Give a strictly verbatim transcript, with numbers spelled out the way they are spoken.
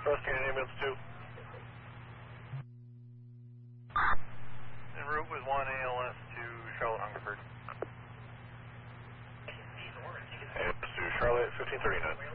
Cross Canyon Ambulance two. En route with one A L S to Charlotte Hungerford. A L S to Charlotte, fifteen thirty-nine.